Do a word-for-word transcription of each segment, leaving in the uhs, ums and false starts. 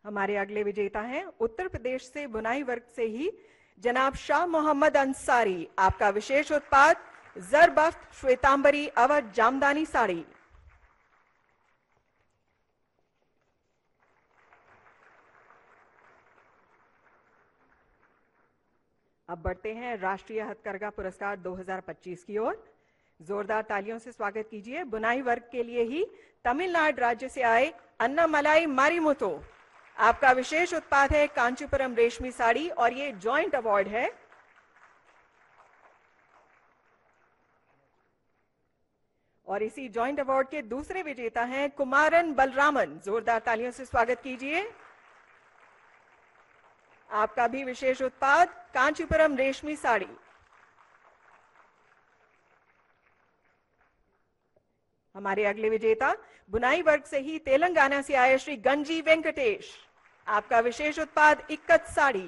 हमारे अगले विजेता हैं उत्तर प्रदेश से बुनाई वर्ग से ही जनाब शाह मोहम्मद अंसारी। आपका विशेष उत्पाद जरबफ्त श्वेतांबरी अवध जामदानी साड़ी। अब बढ़ते हैं राष्ट्रीय हथकरघा पुरस्कार दो हज़ार पच्चीस की ओर। जोरदार तालियों से स्वागत कीजिए बुनाई वर्ग के लिए ही तमिलनाडु राज्य से आए अन्नामलाई मारीमुथु। आपका विशेष उत्पाद है कांचीपुरम रेशमी साड़ी और ये जॉइंट अवार्ड है। और इसी जॉइंट अवार्ड के दूसरे विजेता हैं कुमारन बलरामन। जोरदार तालियों से स्वागत कीजिए। आपका भी विशेष उत्पाद कांचीपुरम रेशमी साड़ी। हमारे अगले विजेता बुनाई वर्ग से ही तेलंगाना से आए श्री गंजी वेंकटेश। आपका विशेष उत्पाद इक्कत साड़ी।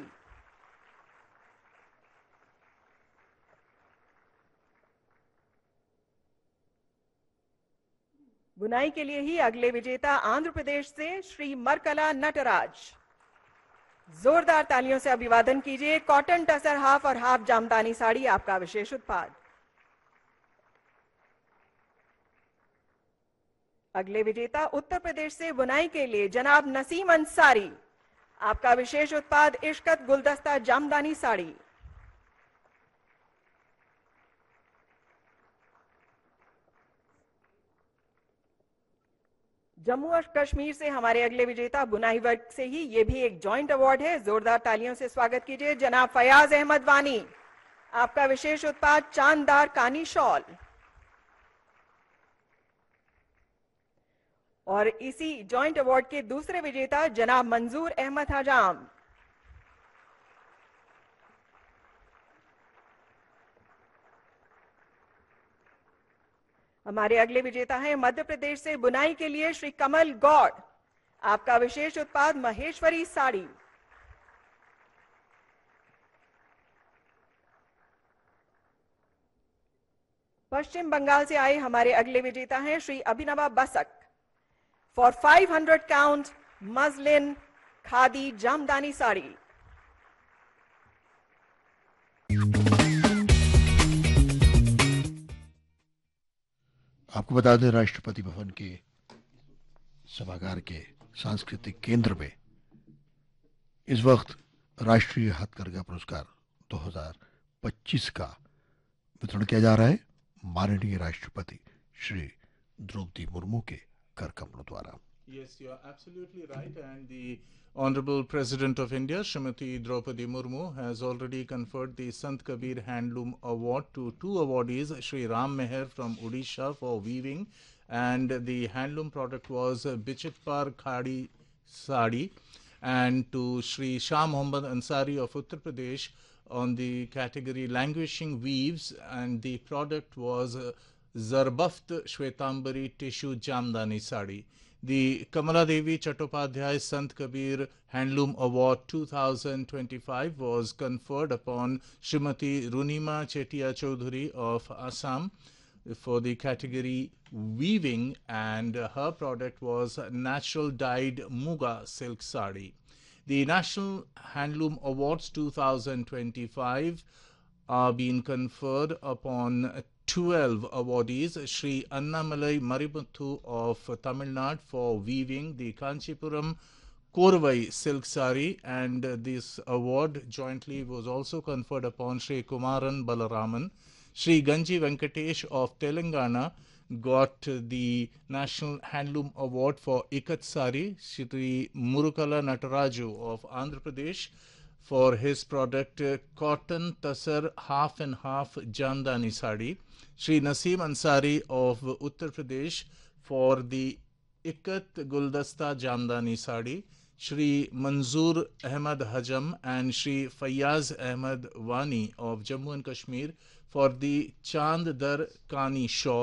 बुनाई के लिए ही अगले विजेता आंध्र प्रदेश से श्री मरकला नटराज। जोरदार तालियों से अभिवादन कीजिए। कॉटन टसर हाफ और हाफ जामदानी साड़ी आपका विशेष उत्पाद। अगले विजेता उत्तर प्रदेश से बुनाई के लिए जनाब नसीम अंसारी। आपका विशेष उत्पाद इश्कत गुलदस्ता जामदानी साड़ी। जम्मू और कश्मीर से हमारे अगले विजेता बुनाई वर्ग से ही ये भी एक जॉइंट अवार्ड है। जोरदार तालियों से स्वागत कीजिए जनाब फयाज अहमद वानी। आपका विशेष उत्पाद चांददार कानी शॉल। और इसी जॉइंट अवार्ड के दूसरे विजेता जनाब मंजूर अहमद हजाम। हमारे अगले विजेता हैं मध्य प्रदेश से बुनाई के लिए श्री कमल गौड़। आपका विशेष उत्पाद महेश्वरी साड़ी। पश्चिम बंगाल से आए हमारे अगले विजेता हैं Shri अभिनवा Basak. For five hundred count मजलिन khadi jamdani sari. आपको बता दें राष्ट्रपति भवन के सभागार के सांस्कृतिक केंद्र में इस वक्त राष्ट्रीय हथकरघा पुरस्कार दो हज़ार पच्चीस का वितरण किया जा रहा है माननीय राष्ट्रपति श्री द्रौपदी मुर्मू के कर कमलों द्वारा। Yes, you are absolutely right. And the Honorable President of India, Srimati Draupadi Murmu, has already conferred the Sant Kabir Handloom Award to two awardees, Shri Ram Meher from Odisha for weaving, and the handloom product was Bichitpar Khadi Sari, and to Shri Shah Mohammad Ansari of Uttar Pradesh on the category Languishing Weaves, and the product was uh, Zarbaft Shwetambari Tissue Jamdani Sari. The Kamala Devi Chattopadhyay Sant Kabir Handloom Award two thousand twenty-five was conferred upon Srimati Runima Chetia Chaudhuri of Assam for the category Weaving, and her product was Natural Dyed Muga Silk Sari. The National Handloom Awards two thousand twenty-five are being conferred upon twelve awardees. Shri Annamalai Marimuthu of Tamil Nadu for weaving the Kanchipuram Korvai silk sari, and this award jointly was also conferred upon Shri Kumaran Balaraman. Shri Ganji Venkatesh of Telangana got the National Handloom Award for Ikat Sari. Shri Murukala Nataraju of Andhra Pradesh for his product uh, Cotton Tasar Half and Half Jamdani Sari. Shri Naseem Ansari of Uttar Pradesh for the Ikat Guldasta Jamdani Sari. Shri Manzoor Ahmad Hajam and Shri Fayaz Ahmad Wani of Jammu and Kashmir for the Chand Dar Kani Shawl.